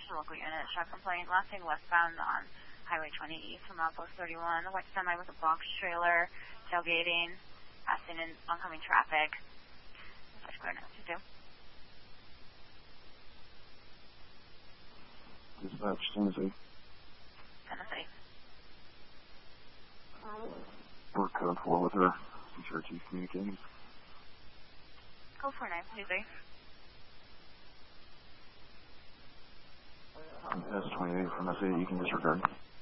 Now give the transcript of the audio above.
to local unit. Shot complaint. Last thing westbound on Highway 20 east from Outpost 31. The white semi with a box trailer, tailgating, passing in oncoming traffic. Such clear now. 2-2. Dispatch, Tennessee. Tennessee. We're code 4 with her. See sure she's communicating. Code 49, Tuesday. S28 from SA, you can disregard.